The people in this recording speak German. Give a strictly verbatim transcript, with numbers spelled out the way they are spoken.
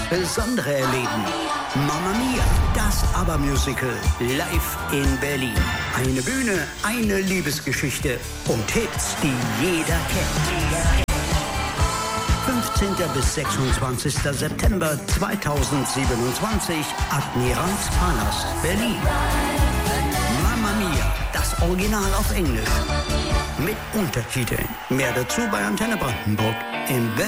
Besondere erleben. Mamma Mia, das ABBA-Musical, live in Berlin. Eine Bühne, eine Liebesgeschichte und Hits, die jeder kennt. fünfzehnten bis sechsundzwanzigsten September zweitausendsiebenundzwanzig, Admiralspalast, Berlin. Mamma Mia, das Original auf Englisch. Mit Untertiteln. Mehr dazu bei Antenne Brandenburg im Web.